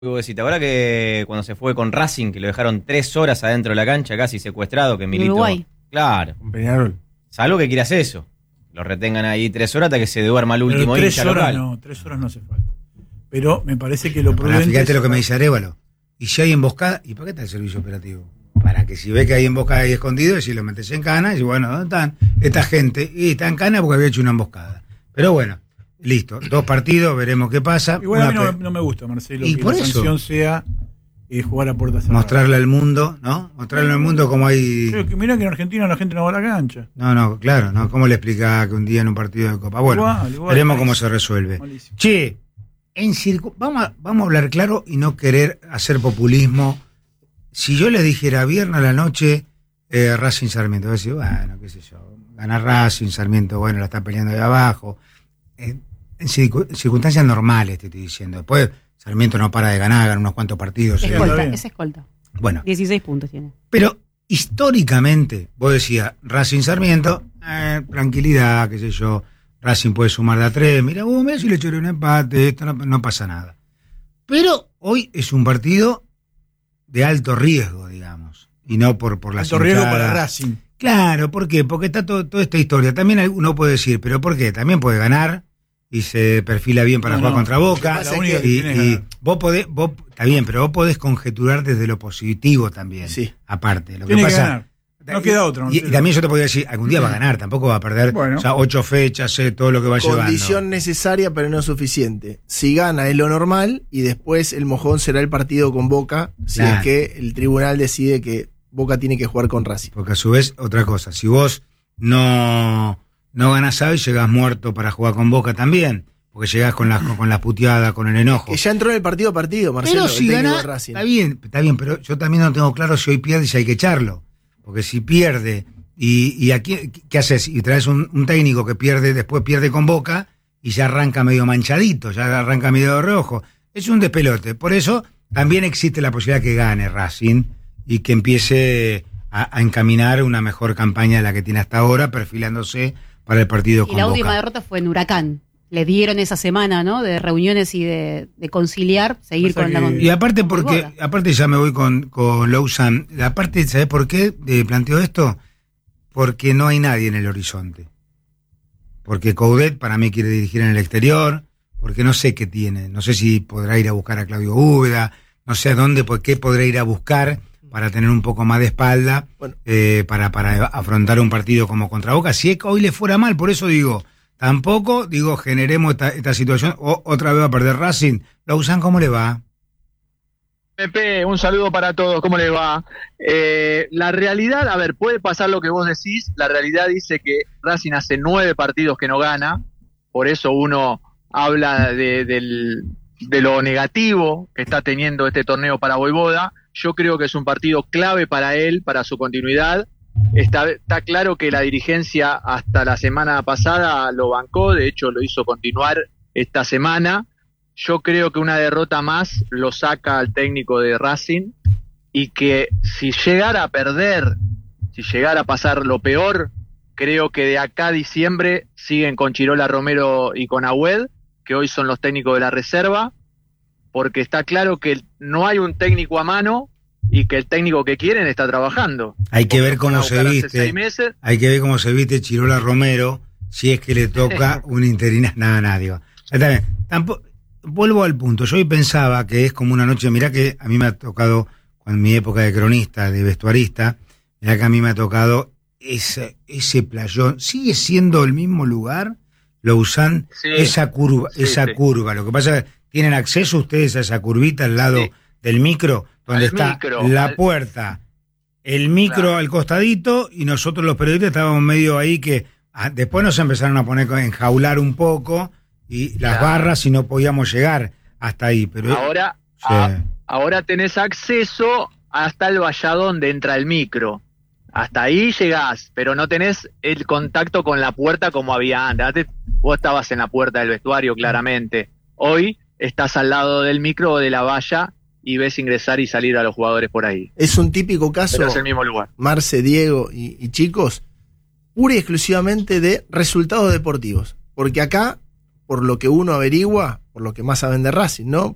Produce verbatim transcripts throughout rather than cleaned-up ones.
Si te acuerdas que cuando se fue con Racing, que lo dejaron tres horas adentro de la cancha, casi secuestrado, que Milito. Uruguay. Claro. Con Peñarol. Salvo que quieras eso. Lo retengan ahí tres horas hasta que se duerma el último Pero tres hincha horas local. no, tres horas no hace falta. Pero me parece que lo prudente. Ahora, fíjate es- lo que me dice Arévalo. Y si hay emboscada, ¿y para qué está el servicio operativo? Para que si ve que hay emboscada ahí escondido, y si lo metes en cana, y bueno, ¿dónde están esta gente? Y está en cana porque había hecho una emboscada. Pero bueno, listo. Dos partidos, veremos qué pasa. Igual a mí Una no, pe- no me gusta, Marcelo, Y que por la eso. sanción sea eh, jugar a puertas cerradas. Mostrarle al mundo, ¿no? Mostrarle al mundo cómo hay... Pero que mirá que en Argentina la gente no va a la cancha. No, no, claro, ¿no? ¿Cómo le explica que un día en un partido de Copa? Bueno, Igual, igual. veremos cómo se resuelve. Malísimo. Che, en circu- vamos, a, vamos a hablar claro y no querer hacer populismo. Si yo le dijera viernes a la noche eh, Racing Sarmiento, voy a decir, bueno, qué sé yo, gana Racing, Sarmiento, bueno, la está peleando de abajo. Eh, en circu- circunstancias normales te estoy diciendo. Después Sarmiento no para de ganar, gana unos cuantos partidos. Sí, eh. está Escolta, bien. es escolta. Bueno, dieciséis puntos tiene. pero históricamente, vos decías, Racing Sarmiento, eh, tranquilidad, qué sé yo, Racing puede sumar de a tres, mira, vos, mira si le echaré un empate, esto no, no pasa nada. Pero hoy es un partido de alto riesgo, digamos, y no por, por la Alto riesgo hinchada. para Racing. Claro, ¿por qué? Porque está todo, toda esta historia. También uno puede decir, ¿pero por qué? También puede ganar y se perfila bien para No, jugar no. contra Boca. La única que Y, tiene es y ganar. vos podés, vos, está bien, pero vos podés conjeturar desde lo positivo también. Sí. Aparte, lo que Tiene que pasa. ganar. No queda otro. Y, y también yo te podría decir, algún día va a ganar, tampoco va a perder. Bueno. O sea, ocho fechas, eh, todo lo que va Condición llevando. necesaria, pero no suficiente. Si gana es lo normal y después el mojón será el partido con Boca, si Claro. es que el tribunal decide que Boca tiene que jugar con Racing. Porque a su vez, otra cosa, si vos no, no ganás hoy, llegás muerto para jugar con Boca también. Porque llegás con las con las puteadas, con el enojo. Que ya entró en el partido a partido, Marcelo, Pero si el técnico gana, de Racing. está bien, está bien, pero yo también no tengo claro si hoy pierde y si hay que echarlo. Porque si pierde, y, y aquí, ¿qué haces? Y traes un, un técnico que pierde, después pierde con Boca, y ya arranca medio manchadito, ya arranca medio de reojo. Es un despelote. Por eso también existe la posibilidad que gane Racing y que empiece a, a encaminar una mejor campaña de la que tiene hasta ahora, perfilándose para el partido Y con la Boca. última derrota fue en Huracán. Le dieron esa semana, ¿no? De reuniones y de, de conciliar, seguir O sea con la que- con- Y aparte con porque, Boca. aparte ya me voy con, con Lausanne, aparte, ¿sabés por qué eh, planteo esto? Porque no hay nadie en el horizonte. Porque Coudet para mí quiere dirigir en el exterior, porque no sé qué tiene, no sé si podrá ir a buscar a Claudio Úbeda, no sé a dónde, por qué podrá ir a buscar para tener un poco más de espalda, Bueno. eh, para, para afrontar un partido como contra Boca, si es que hoy le fuera mal, por eso digo, tampoco, digo, generemos esta, esta situación, o, otra vez va a perder Racing. Lausanne, ¿cómo le va? Pepe, un saludo para todos, ¿cómo les va? Eh, la realidad, a ver, puede pasar lo que vos decís, la realidad dice que Racing hace nueve partidos que no gana, por eso uno habla de, del, de lo negativo que está teniendo este torneo para Voivoda. Yo creo que es un partido clave para él, para su continuidad. Está, está claro que la dirigencia hasta la semana pasada lo bancó, de hecho lo hizo continuar esta semana. Yo creo que una derrota más lo saca al técnico de Racing y que si llegara a perder, si llegara a pasar lo peor, creo que de acá a diciembre siguen con Chirola Romero y con Agüed, que hoy son los técnicos de la reserva, porque está claro que no hay un técnico a mano y que el técnico que quieren está trabajando. Hay que Porque ver lo fueron cómo a se buscar hace viste. seis meses. Hay que ver cómo se viste Chirola Romero, si es que le toca un interina. Nada, nada, digo. Está bien. Tampoco, vuelvo al punto. Yo hoy pensaba que es como una noche. Mirá que a mí me ha tocado, en mi época de cronista, de vestuarista, mirá que a mí me ha tocado ese, ese playón. ¿Sigue siendo el mismo lugar? Lausanne, Sí. esa curva, Sí, esa sí. curva. Lo que pasa es que tienen acceso ustedes a esa curvita al lado Sí. del micro, donde Al está micro, la al- puerta, el micro Claro. al costadito, y nosotros los periodistas estábamos medio ahí que ah, después nos empezaron a poner a enjaular un poco y las Claro. barras y no podíamos llegar hasta ahí. Pero Ahora, sí. a- ahora tenés acceso hasta el vallado donde entra el micro. Hasta ahí llegás, pero no tenés el contacto con la puerta como había antes. Antes vos estabas en la puerta del vestuario, claramente. Hoy estás al lado del micro o de la valla y ves ingresar y salir a los jugadores por ahí. Es un típico caso, Pero es el mismo lugar. Marce, Diego y, y chicos, pura y exclusivamente de resultados deportivos. Porque acá, por lo que uno averigua, por lo que más saben de Racing, ¿no?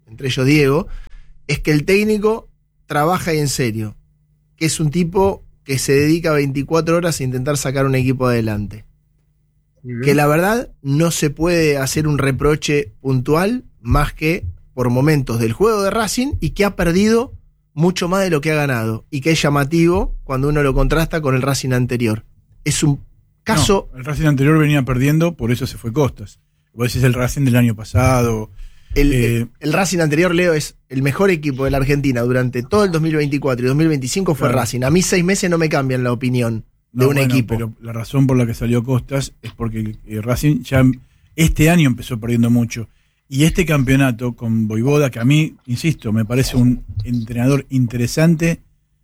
entre ellos Diego, es que el técnico trabaja y en serio, que es un tipo que se dedica veinticuatro horas a intentar sacar un equipo adelante. Uh-huh. Que la verdad no se puede hacer un reproche puntual más que por momentos del juego de Racing y que ha perdido mucho más de lo que ha ganado y que es llamativo cuando uno lo contrasta con el Racing anterior. Es un caso... No, el Racing anterior venía perdiendo, por eso se fue Costas. Vos decís el Racing del año pasado. El, eh, el, el Racing anterior, Leo, es el mejor equipo de la Argentina durante todo el dos mil veinticuatro y dos mil veinticinco fue claro. Racing. A mí seis meses no me cambian la opinión de no, un bueno, equipo. Pero la razón por la que salió Costas es porque eh, Racing ya este año empezó perdiendo mucho. Y este campeonato con Voivoda, que a mí, insisto, me parece un entrenador interesante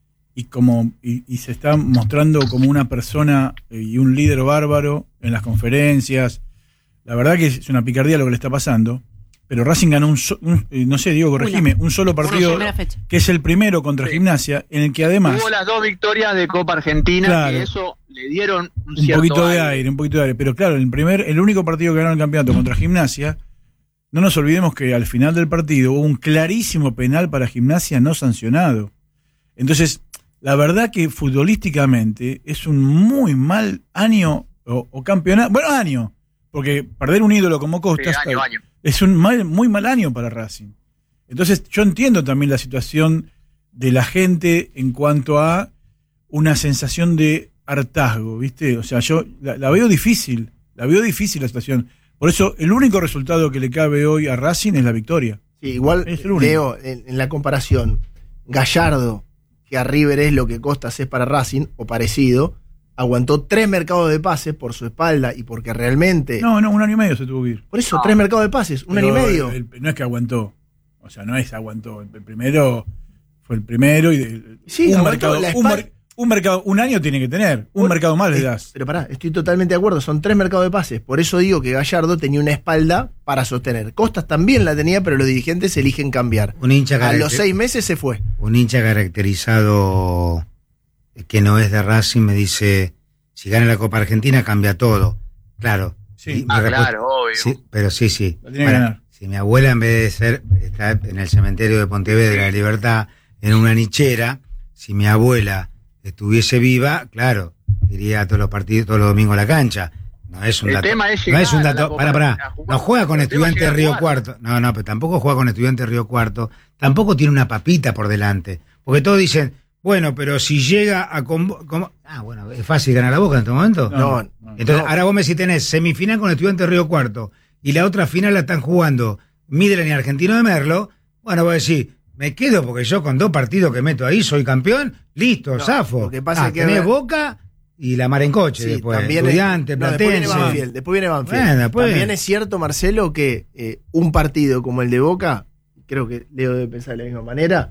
y como y, y se está mostrando como una persona y un líder bárbaro en las conferencias. La verdad que es una picardía lo que le está pasando. Pero Racing ganó un, so, un no sé, Diego, corregime, un solo partido que es el primero contra sí. Gimnasia, en el que además... Hubo las dos victorias de Copa Argentina, claro, que eso le dieron un, un cierto poquito aire. de aire, un poquito de aire. Pero claro, el primer, el único partido que ganó el campeonato contra Gimnasia, no nos olvidemos que al final del partido hubo un clarísimo penal para Gimnasia no sancionado. Entonces, la verdad que futbolísticamente es un muy mal año o, o campeonato, bueno, año, porque perder un ídolo como Costas... Sí, año, año. Es un mal, muy mal año para Racing. Entonces yo entiendo también la situación de la gente en cuanto a una sensación de hartazgo, ¿viste? O sea, yo la, la veo difícil, la veo difícil la situación. Por eso el único resultado que le cabe hoy a Racing es la victoria. Sí, igual, Leo, en, en la comparación, Gallardo, que a River es lo que Costas es para Racing, o parecido, aguantó tres mercados de pases por su espalda y porque realmente... No, no, un año y medio se tuvo que ir. Por eso, no. tres mercados de pases, un Pero año y medio. El, el, no es que aguantó, o sea, no es aguantó. El, el primero fue el primero y... De, sí, un, mercado, un, mer, un mercado, un año tiene que tener, un, un mercado más le das. Pero pará, estoy totalmente de acuerdo, son tres mercados de pases. Por eso digo que Gallardo tenía una espalda para sostener. Costas también la tenía, pero los dirigentes eligen cambiar. Un hincha A los seis meses se fue. Un hincha caracterizado... que no es de Racing, me dice, si gana la Copa Argentina cambia todo. Claro. Sí, ah, claro, obvio. Sí, pero sí, sí. Bueno, si mi abuela en vez de ser, está en el cementerio de Pontevedra, La Libertad, en una nichera, si mi abuela estuviese viva, claro, iría todos los partidos, todos los domingos a la cancha. No es un el dato. Tema es no es un dato. Para, para. No juega con Estudiantes de Río Cuarto. No, no, pero tampoco juega con Estudiantes de Río Cuarto. Tampoco tiene una papita por delante. Porque todos dicen, bueno, pero si llega a... Convo- ah, bueno, ¿es fácil ganar la Boca en este momento? No, no. Entonces, no. ahora vos me decís, tenés semifinal con Estudiantes de Río Cuarto y la otra final la están jugando Midland y Argentino de Merlo. Bueno, vos decís, me quedo porque yo con dos partidos que meto ahí soy campeón, listo, No, zafo. lo que pasa ah, es que tenés ahora- Boca y la mar en coche Sí, después. también Estudiante, es, no, después viene Platense. Banfield, después viene Banfield. Bueno, después- También es cierto, Marcelo, que eh, un partido como el de Boca, creo que Leo debe pensar de la misma manera,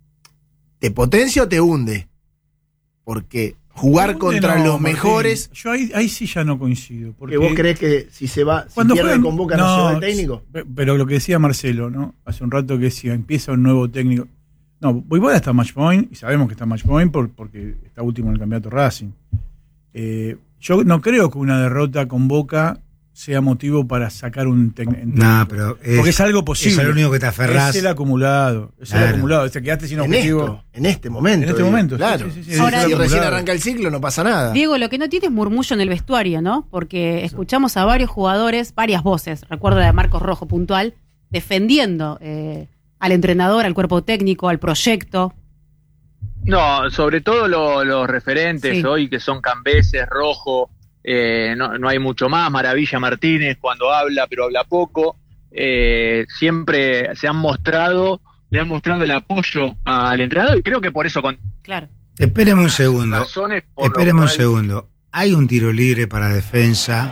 ¿te potencia o te hunde? Porque jugar No, contra no, los Martín, mejores... Yo ahí, ahí sí ya no coincido. Porque ¿Que vos creés que si se va, si cuando pierde juegan- con Boca no, se va el técnico? pe- Pero lo que decía Marcelo, ¿no? Hace un rato que si empieza un nuevo técnico. No, Voivoda está match point, y sabemos que está match point por, porque está último en el campeonato Racing. Eh, yo no creo que una derrota con Boca sea motivo para sacar un técnico. No, pero es, porque es algo posible. es lo único que te aferrás. Es el acumulado. Es Claro. el acumulado. O sea, quedaste sin En objetivo. esto, en este momento. En este digo, momento, sí, claro. sí, sí, sí, Ahora, si es recién acumulado. arranca el ciclo no pasa nada. Diego, lo que no tiene es murmullo en el vestuario, ¿no? Porque escuchamos a varios jugadores, varias voces, recuerdo la de Marcos Rojo puntual, defendiendo eh, al entrenador, al cuerpo técnico, al proyecto. No, sobre todo lo- los referentes Sí. hoy que son Cambeses, Rojo, eh, no, no hay mucho más, Maravilla Martínez cuando habla, pero habla poco, eh, siempre se han mostrado, le han mostrado el apoyo al entrenador y creo que por eso con Claro. Espéreme un segundo. razones por lo Espéreme un cual- segundo. Hay un tiro libre para defensa.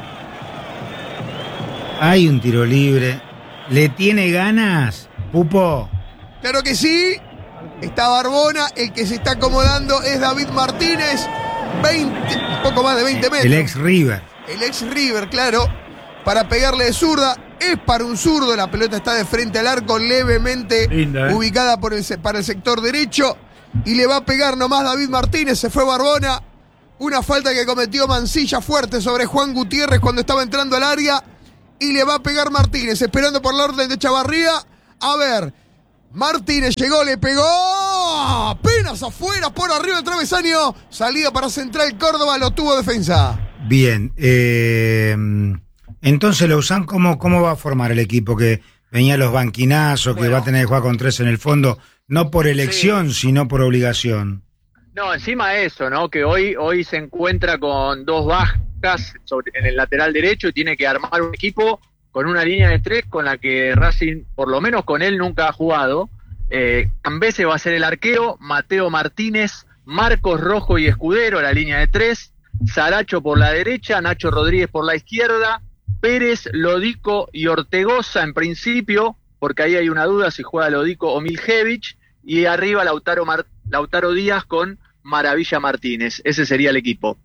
Hay un tiro libre. ¿Le tiene ganas, Pupo? Claro que sí. Está Barbona, el que se está acomodando es David Martínez, veinte, poco más de veinte metros. El ex River. El ex River, claro, para pegarle de zurda. Es para un zurdo, la pelota está de frente al arco, levemente Linda, ¿eh? ubicada por el, se- para el sector derecho. Y le va a pegar nomás David Martínez, se fue Barbona. Una falta que cometió Mancilla fuerte sobre Juan Gutiérrez cuando estaba entrando al área. Y le va a pegar Martínez, esperando por la orden de Chavarría. A ver, Martínez llegó, le pegó. Apenas afuera, por arriba del travesaño. Salida para Central Córdoba, lo tuvo defensa. Bien. Eh, entonces, Lauzán, ¿cómo, ¿cómo va a formar el equipo? Que venía los banquinazos, bueno, que va a tener que jugar con tres en el fondo. No por elección, sí, sino por obligación. No, encima de eso, ¿no? Que hoy, hoy se encuentra con dos bajas sobre, en el lateral derecho y tiene que armar un equipo con una línea de tres con la que Racing, por lo menos con él, nunca ha jugado. Eh, Cambese va a ser el arquero, Mateo Martínez, Marcos Rojo y Escudero, la línea de tres, Saracho por la derecha, Nacho Rodríguez por la izquierda, Pérez, Lodico y Ortegoza en principio, porque ahí hay una duda si juega Lodico o Miljevich, y arriba Lautaro, Mar- Lautaro Díaz con Maravilla Martínez. Ese sería el equipo.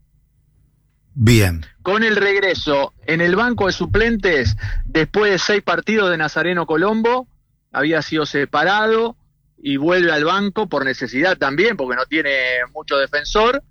Bien. Con el regreso en el banco de suplentes, después de seis partidos de Nazareno Colombo, había sido separado y vuelve al banco por necesidad también, porque no tiene mucho defensor,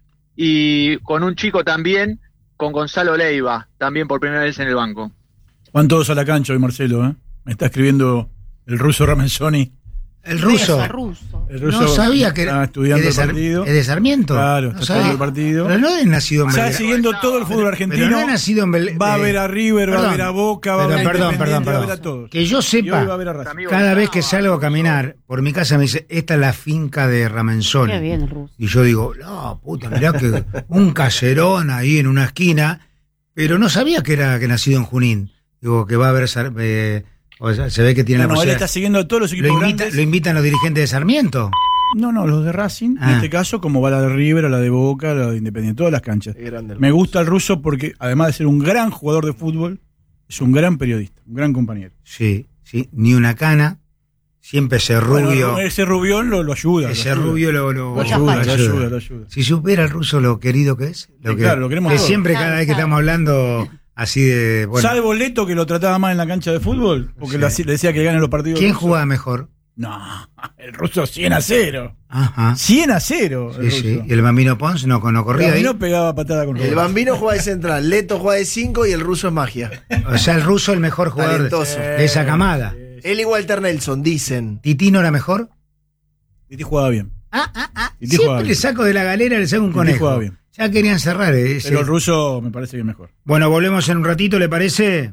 y con un chico también, con Gonzalo Leiva, también por primera vez en el banco. Van todos a la cancha hoy, Marcelo, ¿eh? Me está escribiendo el ruso Ramenzoni. El ruso. ruso. El ruso No sabía que está era estudiando es de el Sar- partido. es de Sarmiento. Claro, No está sabía. estudiando el partido. Pero no es nacido en Está Belgrano. siguiendo todo el fútbol argentino. Pero no es nacido en Bel- Va a eh, ver a River, va perdón, a ver a Boca, va a pero ver a perdón, Independiente, perdón, va a ver a perdón. todos. Que yo Y hoy sepa, va a ver a Racing. cada vez que salgo a caminar por mi casa me dice, esta es la finca de Ramenzoni. Qué bien el ruso. Y yo digo, no, puta, mirá que un caserón ahí en una esquina, pero no sabía que era que nacido en Junín. Digo, que va a ver, Sar- eh, o sea, se ve que tiene No, la no, él posibilidad. está siguiendo a todos los ¿Lo, equipos invita- grandes. ¿Lo invitan los dirigentes de Sarmiento? No, no, los de Racing, Ah. en este caso, como va la de River, a la de Boca, a la de Independiente, todas las canchas. Qué grande el Me ruso. gusta el ruso porque, además de ser un gran jugador de fútbol, es un gran periodista, un gran compañero. Sí, sí, ni una cana, siempre ese rubio. Bueno, ese rubión lo, lo ayuda. ese lo ayuda. rubio lo, lo, Lo Mucha ayuda, facha. lo ayuda, lo ayuda. Si supiera el ruso lo querido que es, lo Sí, que, claro, lo queremos que todos. siempre Claro, cada vez que claro. estamos hablando así de. Bueno, Salvo Leto, que lo trataba mal en la cancha de fútbol, porque Sí. le, le decía que gane los partidos. ¿quién rusos. jugaba mejor? No, el ruso cien a cero. Ajá. cien a cero. Sí, el sí. ruso. Y el Bambino Pons no, no corría ahí. no pegaba patada con El Roberto. Bambino juega de central, Leto juega de cinco y el ruso es magia. O sea, el ruso el mejor jugador de, Talentoso. de esa camada. Él y Walter Nelson, dicen. ¿Titino era mejor? Titi jugaba bien. Ah, ah, ah. Titi jugaba Siempre bien. le saco de la galera, le saco un Titi conejo. jugaba bien. Ya querían cerrar ese. Pero el ruso me parece que es mejor. Bueno, volvemos en un ratito, ¿le parece?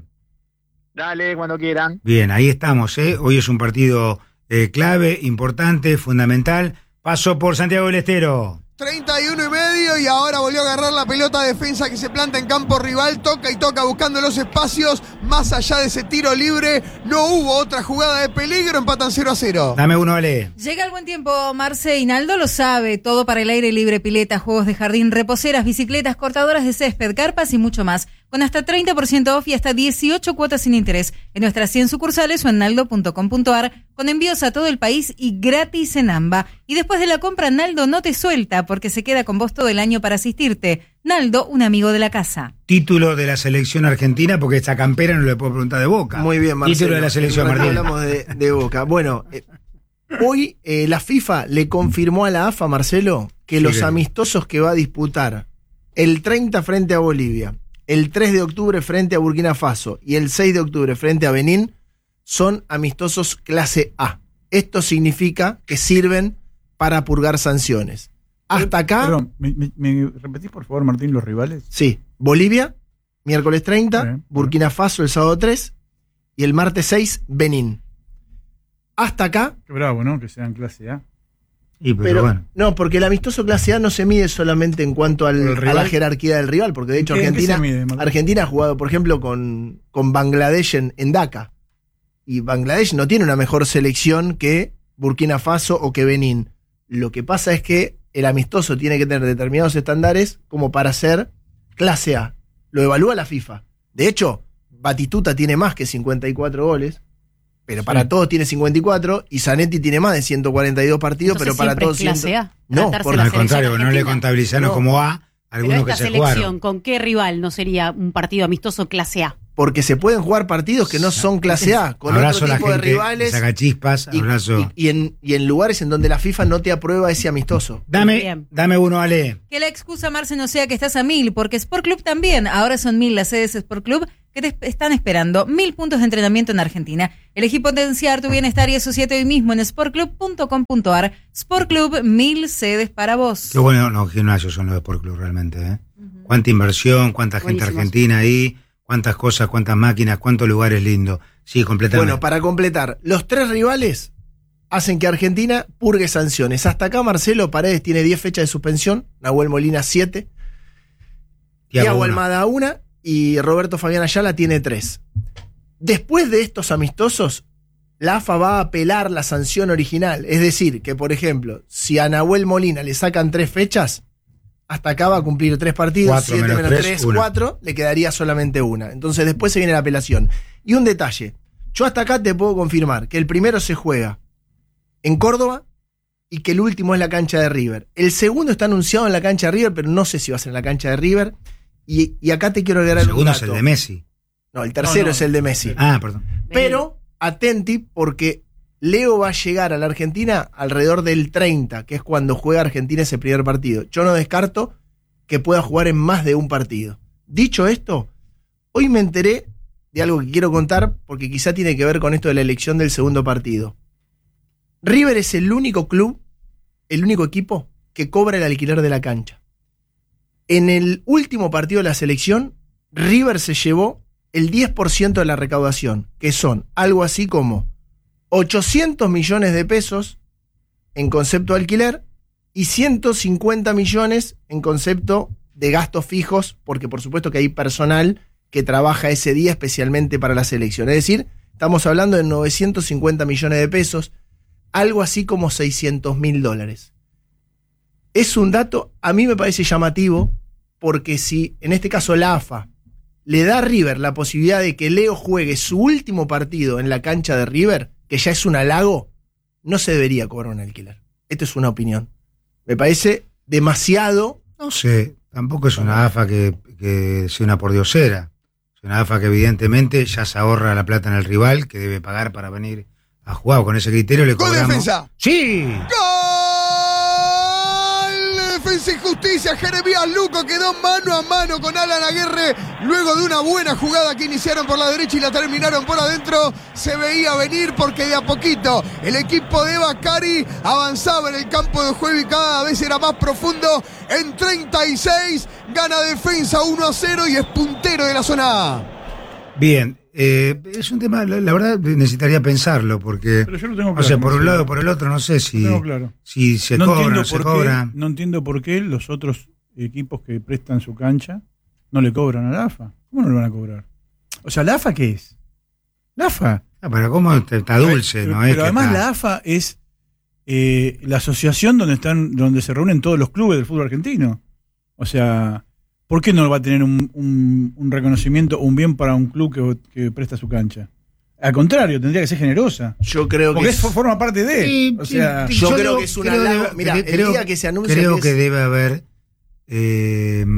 Dale, cuando quieran. Bien, ahí estamos, ¿eh? Hoy es un partido eh, clave, importante, fundamental. Paso por Santiago del Estero. treinta y uno y medio y ahora volvió a agarrar la pelota defensa que se planta en campo rival, toca y toca buscando los espacios, más allá de ese tiro libre, no hubo otra jugada de peligro, empatan cero a cero. Dame uno, Ale. Llega el buen tiempo, Marce, Hinaldo lo sabe, todo para el aire libre, pileta, juegos de jardín, reposeras, bicicletas, cortadoras de césped, carpas y mucho más, con hasta treinta por ciento off y hasta dieciocho cuotas sin interés, en nuestras cien sucursales o en naldo punto com punto ar, con envíos a todo el país y gratis en AMBA. Y después de la compra, Naldo no te suelta, porque se queda con vos todo el año para asistirte. Naldo, un amigo de la casa. Título de la selección argentina, porque esta campera no le puedo preguntar de Boca. Muy bien, Marcelo. Título de la selección, En un rato Martín. Hablamos de, de Boca. Bueno, eh, hoy eh, la FIFA le confirmó a la A F A, Marcelo, que Sí, los que- amistosos que va a disputar el treinta frente a Bolivia, el tres de octubre frente a Burkina Faso y el seis de octubre frente a Benín son amistosos clase A. Esto significa que sirven para purgar sanciones. Hasta acá, Perdón, ¿me, me- me repetís por favor, Martín, los rivales? sí, Bolivia, miércoles treinta, Bien, Burkina Faso el sábado tres y el martes seis, Benín. Hasta acá, Qué bravo, ¿no? Que sean clase A. Y pero, pero bueno. no, porque el amistoso clase A no se mide solamente en cuanto al- ¿Por el a rival? la jerarquía del rival, porque de hecho ¿En qué- en qué Argentina, se mide, Martín? Argentina ha jugado, por ejemplo, con, con Bangladesh en, en Dhaka. Y Bangladesh no tiene una mejor selección que Burkina Faso o que Benín. Lo que pasa es que el amistoso tiene que tener determinados estándares como para ser clase A. Lo evalúa la FIFA. De hecho, Batistuta tiene más que cincuenta y cuatro goles, pero para Sí. todos tiene cincuenta y cuatro, y Zanetti tiene más de ciento cuarenta y dos partidos, Entonces pero para siempre todos es clase cien. A. No, tratarse por la Al selección contrario, no le argentina. contabilizaron No. como A Pero algunos que esta se selección, jugaron. ¿con qué rival no sería un partido amistoso clase A? Porque se pueden jugar partidos que no son clase A, con Abrazo otro a la tipo de gente, rivales. saca chispas, Y, abrazo. y- y en, y en lugares en donde la FIFA no te aprueba ese amistoso. Dame, Bien. dame uno, Ale. Que la excusa, Marce, no sea que estás a mil, porque Sport Club también. Ahora son mil las sedes Sport Club que te están esperando. Mil puntos de entrenamiento en Argentina. Elegí potenciar tu bienestar y asociate hoy mismo en sportclub punto com punto ar. Sport Club, mil sedes para vos. Qué bueno, los gimnasios son los de Sport Club realmente, ¿eh? Uh-huh. Cuánta inversión, cuánta gente Buenísimos. argentina ahí, cuántas cosas, cuántas máquinas, cuántos lugares lindos. Sí, completamente. Bueno, para completar, los tres rivales hacen que Argentina purgue sanciones. Hasta acá Marcelo Paredes tiene diez fechas de suspensión, Nahuel Molina siete, Thiago Almada una y Roberto Fabián Ayala tiene tres. Después de estos amistosos, la A F A va a apelar la sanción original. Es decir, que por ejemplo, si a Nahuel Molina le sacan tres fechas, hasta acá va a cumplir tres partidos, Cuatro siete menos menos tres, tres, una. cuatro, le quedaría solamente una. Entonces después se viene la apelación. Y un detalle, yo hasta acá te puedo confirmar que el primero se juega en Córdoba y que el último es la cancha de River. El segundo está anunciado en la cancha de River, pero no sé si va a ser en la cancha de River. Y, y acá te quiero agregar El un segundo dato. es el de Messi. No, el tercero No, no. es el de Messi. Ah, perdón. Pero atenti porque Leo va a llegar a la Argentina alrededor del treinta, que es cuando juega Argentina ese primer partido. Yo no descarto que pueda jugar en más de un partido. Dicho esto, hoy me enteré de algo que quiero contar porque quizá tiene que ver con esto de la elección del segundo partido. River es el único club, el único equipo que cobra el alquiler de la cancha. En el último partido de la selección, River se llevó el diez por ciento de la recaudación, que son algo así como ochocientos millones de pesos en concepto de alquiler y ciento cincuenta millones en concepto de gastos fijos, porque por supuesto que hay personal que trabaja ese día especialmente para la selección. Es decir, estamos hablando de novecientos cincuenta millones de pesos, algo así como seiscientos mil dólares. Es un dato, a mí me parece llamativo, porque si en este caso la A F A le da a River la posibilidad de que Leo juegue su último partido en la cancha de River, que ya es un halago, no se debería cobrar un alquiler. Esto es una opinión. Me parece demasiado. No sé, tampoco es una A F A que, que sea una pordiosera. Es una A F A que evidentemente ya se ahorra la plata en el rival, que debe pagar para venir a jugar. Con ese criterio le Gol de cobramos. defensa. ¡Sí! ¡Gol! De Defensa y Justicia, Jeremías Luco quedó mano a mano con Alan Aguirre luego de una buena jugada que iniciaron por la derecha y la terminaron por adentro. Se veía venir porque de a poquito el equipo de Bacari avanzaba en el campo de juego y cada vez era más profundo. En treinta y seis gana Defensa uno a cero y es puntero de la zona A. Bien, eh, es un tema, la, la verdad necesitaría pensarlo, porque, Pero yo lo tengo o claro. sea, por un Marcelo. lado o por el otro, no sé si, Lo tengo claro. si se no cobra o entiendo no se por cobra. qué, no entiendo por qué los otros equipos que prestan su cancha no le cobran a la A F A. ¿Cómo no le van a cobrar? O sea, ¿la A F A qué es? La A F A. Ah, pero ¿cómo está, está dulce? Pero, no es pero que además está- la A F A es eh, la asociación donde están, donde se reúnen todos los clubes del fútbol argentino. O sea, ¿por qué no va a tener un, un, un reconocimiento, un bien para un club que, que presta su cancha? Al contrario, tendría que ser generosa. Yo creo Porque que es, forma parte de. Sí, o sí, sea, sí, yo creo creo- que es un creo halago. debe- Mira, cre- el creo- día que se anuncia Creo que que, es- debe haber, eh,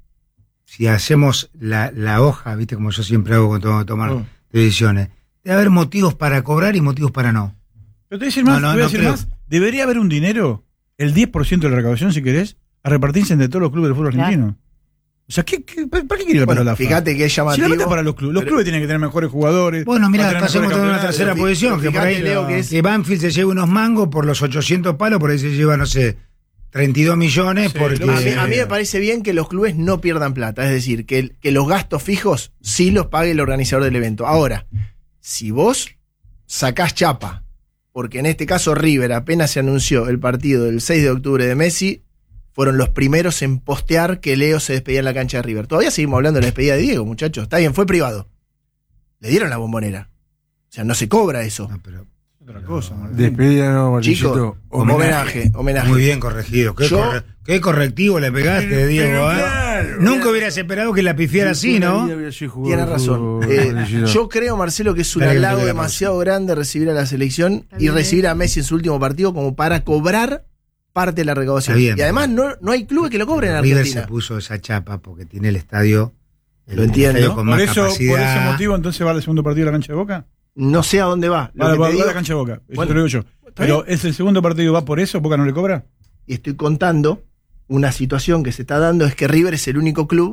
si hacemos la, la hoja, viste como yo siempre hago cuando tomar Oh. decisiones, debe haber motivos para cobrar y motivos para no. pero te voy a decir más, No, no, te voy a no decir creo. más. Debería haber un dinero, el diez por ciento de la recaudación, si querés, a repartirse entre todos los clubes del fútbol Claro. argentino. O sea, ¿qué, qué, ¿para qué quiere la Bueno, plata la A F A? fíjate que es Si la llamativo. plata es para los clubes. Los pero- clubes tienen que tener mejores jugadores. Bueno, mira, para tener pasemos mejores a una campeonatos. tercera Pero posición, fíjate, que por ahí Leo, que es- que Banfield se lleve unos mangos por los ochocientos palos, por ahí se lleva, no sé, treinta y dos millones, Sí, porque... lo A mí, que a mí me parece bien que los clubes no pierdan plata, es decir, que, el- que los gastos fijos sí los pague el organizador del evento. Ahora, si vos sacás chapa, porque en este caso River apenas se anunció el partido del seis de octubre de Messi, fueron los primeros en postear que Leo se despedía en la cancha de River. Todavía seguimos hablando de la despedida de Diego, muchachos. Está bien, fue privado. Le dieron la bombonera. O sea, no se cobra eso. No, pero- Otra cosa, Martín. Despedida, no, Chicos, Martillito. homenaje, homenaje. Muy bien corregido. Qué, Yo- corre- qué correctivo le pegaste, Diego. ¿eh? claro. Nunca hubieras esperado que la pifiara así, ¿no? Tiene razón. Eh, yo creo, Marcelo, que es un Dale, halago dale, demasiado grande recibir a la selección y bien, recibir eh. a Messi en su último partido como para cobrar parte de la recaudación. Está bien. Y además no, no hay clubes que lo cobren en River Argentina. se puso esa chapa porque tiene el estadio, el, Lo entiendo. el estadio con Por más eso, por capacidad. ese motivo, entonces va al segundo partido a la cancha de Boca. No sé a dónde va. Lo Va, que va- te va digo- a la cancha de Boca. Eso Bueno, te lo digo yo. está Pero ¿es el segundo partido va por eso? ¿Boca no le cobra? y estoy contando una situación que se está dando, es que River es el único club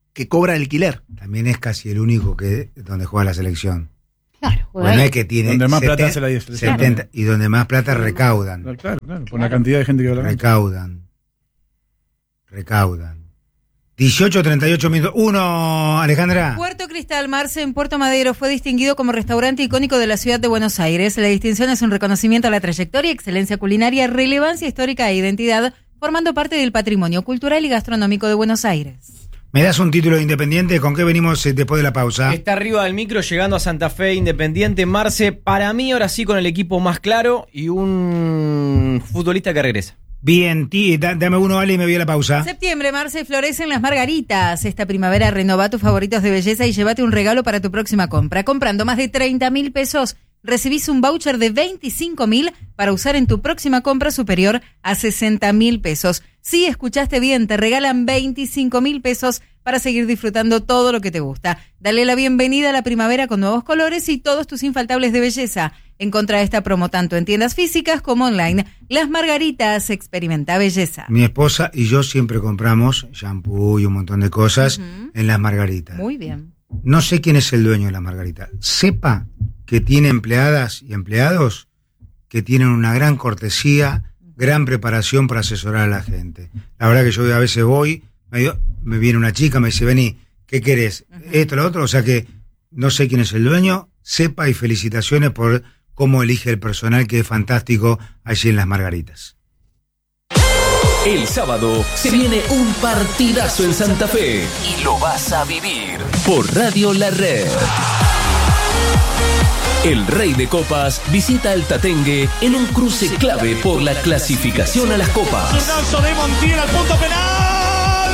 que cobra alquiler. También es casi el único que donde juega la selección. Claro, Bueno, no es que tiene Donde más plata seten- hace la selección. setenta y donde más plata recaudan. Claro, claro, claro, por la cantidad de gente que va a la cancha. Recaudan. Recaudan. dieciocho treinta y ocho minutos. Uno, Alejandra. Puerto Cristal Marce en Puerto Madero fue distinguido como restaurante icónico de la ciudad de Buenos Aires. La distinción es un reconocimiento a la trayectoria, excelencia culinaria, relevancia histórica e identidad, formando parte del patrimonio cultural y gastronómico de Buenos Aires. ¿Me das un título de Independiente? ¿Con qué venimos eh, después de la pausa? Está arriba del micro, llegando a Santa Fe, Independiente, Marce. Para mí, ahora sí, con el equipo más claro y un futbolista que regresa. Bien, tí, da- dame uno, Ale, y me voy a la pausa. Septiembre, Marce, florecen las margaritas. Esta primavera renova tus favoritos de belleza y llévate un regalo para tu próxima compra. Comprando más de treinta mil pesos, recibís un voucher de veinticinco mil para usar en tu próxima compra superior a sesenta mil pesos. Sí, escuchaste bien, te regalan veinticinco mil pesos para seguir disfrutando todo lo que te gusta. Dale la bienvenida a la primavera con nuevos colores y todos tus infaltables de belleza. Encontrá esta promo tanto en tiendas físicas como online. Las Margaritas, experimenta belleza. Mi esposa y yo siempre compramos shampoo y un montón de cosas Ujú. en las Margaritas. Muy bien. No sé quién es el dueño de las Margaritas. Sepa que tiene empleadas y empleados que tienen una gran cortesía, gran preparación para asesorar a la gente. La verdad que yo a veces voy, me, dio- me viene una chica, me dice, vení, ¿qué querés? Esto, lo otro, o sea que no sé quién es el dueño, sepa y felicitaciones por cómo elige el personal, que es fantástico allí en las Margaritas. El sábado se viene un partidazo en Santa Fe y lo vas a vivir por Radio La Red. El Rey de Copas visita el Tatengue en un cruce clave por la clasificación a las copas. de Montiel al punto penal.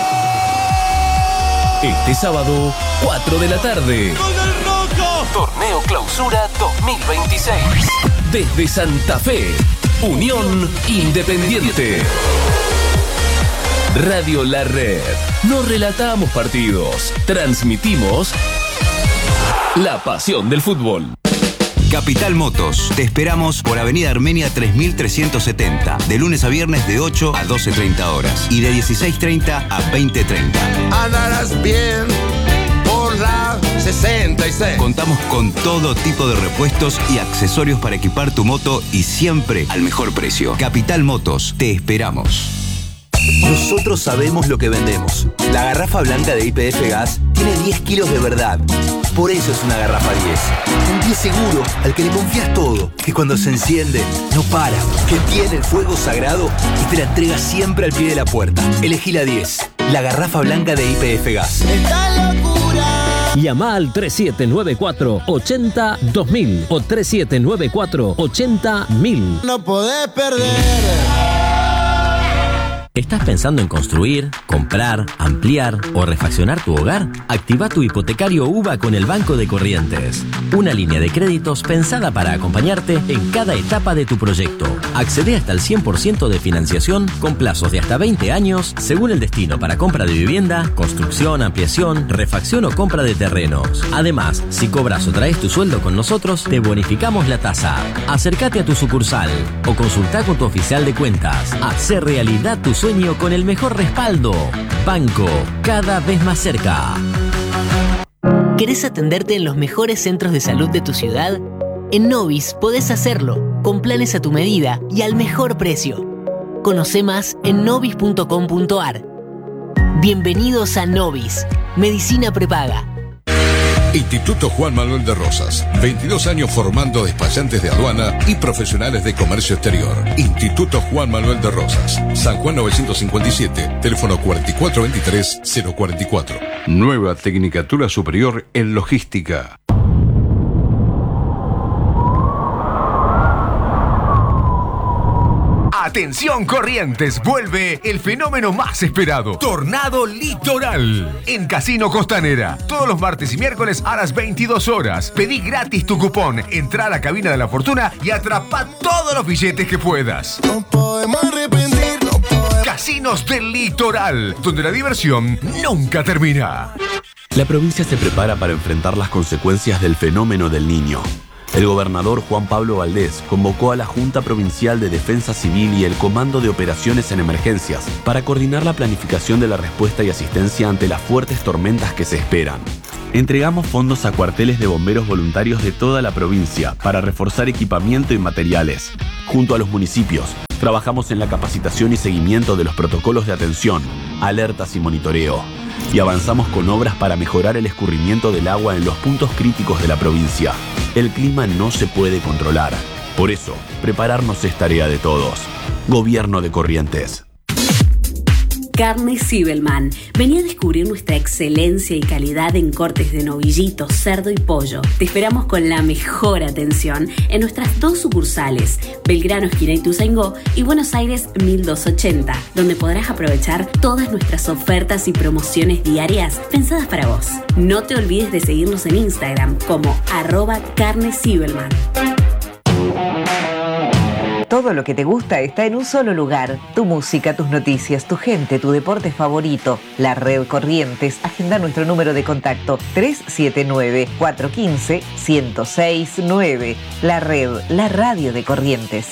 Este sábado, cuatro de la tarde. ¡Gol del Rojo! Torneo Clausura dos mil veintiséis. Desde Santa Fe, Unión Independiente. Radio La Red. No relatamos partidos, transmitimos la pasión del fútbol. Capital Motos. Te esperamos por Avenida Armenia tres mil trescientos setenta. De lunes a viernes de ocho a doce treinta horas. Y de dieciséis treinta a veinte treinta. Andarás bien por la sesenta y seis. Contamos con todo tipo de repuestos y accesorios para equipar tu moto y siempre al mejor precio. Capital Motos. Te esperamos. Nosotros sabemos lo que vendemos. La garrafa blanca de Y P F Gas tiene diez kilos de verdad. Por eso es una garrafa diez. Un diez seguro al que le confías todo. Que cuando se enciende, no para. Que tiene el fuego sagrado y te la entrega siempre al pie de la puerta. Elegí la diez. La garrafa blanca de Y P F Gas. ¡Esta locura! Llama al tres siete nueve cuatro, ocho cero, dos mil o tres siete nueve cuatro, ocho cero, mil. No podés perder. ¿Estás pensando en construir, comprar, ampliar o refaccionar tu hogar? Activa tu hipotecario UBA con el Banco de Corrientes. Una línea de créditos pensada para acompañarte en cada etapa de tu proyecto. Accede hasta el cien por ciento de financiación con plazos de hasta veinte años según el destino para compra de vivienda, construcción, ampliación, refacción o compra de terrenos. Además, si cobras o traes tu sueldo con nosotros, te bonificamos la tasa. Acércate a tu sucursal o consulta con tu oficial de cuentas. Hacer realidad tu sueño con el mejor respaldo. Banco, cada vez más cerca. ¿Querés atenderte en los mejores centros de salud de tu ciudad? En Novis podés hacerlo, con planes a tu medida y al mejor precio. Conoce más en novis punto com punto ar. Bienvenidos a Novis, Medicina Prepaga. Instituto Juan Manuel de Rosas, veintidós años formando despachantes de aduana y profesionales de comercio exterior. Instituto Juan Manuel de Rosas, San Juan novecientos cincuenta y siete, teléfono cuatro cuatro dos tres cero cuatro cuatro. Nueva Tecnicatura Superior en Logística. Atención Corrientes, vuelve el fenómeno más esperado, Tornado Litoral, en Casino Costanera. Todos los martes y miércoles a las veintidós horas. Pedí gratis tu cupón, entra a la cabina de la fortuna y atrapa todos los billetes que puedas. No podemos arrepentir, no podemos. Casinos del Litoral, donde la diversión nunca termina. La provincia se prepara para enfrentar las consecuencias del fenómeno del Niño. El gobernador Juan Pablo Valdés convocó a la Junta Provincial de Defensa Civil y el Comando de Operaciones en Emergencias para coordinar la planificación de la respuesta y asistencia ante las fuertes tormentas que se esperan. Entregamos fondos a cuarteles de bomberos voluntarios de toda la provincia para reforzar equipamiento y materiales. Junto a los municipios, trabajamos en la capacitación y seguimiento de los protocolos de atención, alertas y monitoreo. Y avanzamos con obras para mejorar el escurrimiento del agua en los puntos críticos de la provincia. El clima no se puede controlar. Por eso, prepararnos es tarea de todos. Gobierno de Corrientes. Carne Zibelman. Vení a descubrir nuestra excelencia y calidad en cortes de novillito, cerdo y pollo. Te esperamos con la mejor atención en nuestras dos sucursales, Belgrano, esquina Ituzaingó, y Buenos Aires mil doscientos ochenta, donde podrás aprovechar todas nuestras ofertas y promociones diarias pensadas para vos. No te olvides de seguirnos en Instagram como arroba Carne Zibelman. Todo lo que te gusta está en un solo lugar. Tu música, tus noticias, tu gente, tu deporte favorito. La Red Corrientes. Agenda nuestro número de contacto tres siete nueve, cuatro uno cinco, uno cero seis nueve. La Red, la radio de Corrientes.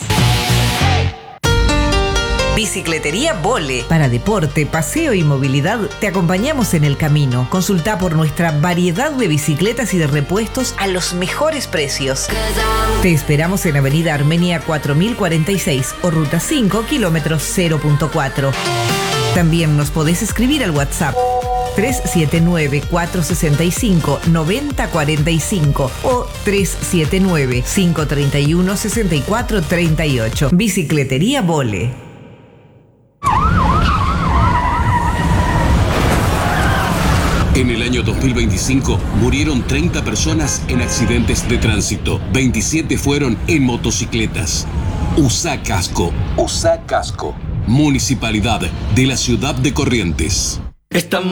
Bicicletería Vole. Para deporte, paseo y movilidad, te acompañamos en el camino. Consulta por nuestra variedad de bicicletas y de repuestos a los mejores precios. Te esperamos en Avenida Armenia cuatro mil cuarenta y seis o Ruta cinco, kilómetros cero punto cuatro. También nos podés escribir al WhatsApp tres siete nueve, cuatro seis cinco, nueve cero cuatro cinco o tres siete nueve, cinco tres uno, seis cuatro tres ocho. Bicicletería Vole. En el año dos mil veinticinco murieron treinta personas en accidentes de tránsito. veintisiete fueron en motocicletas. Usa casco. Usa casco. Municipalidad de la Ciudad de Corrientes. Estamos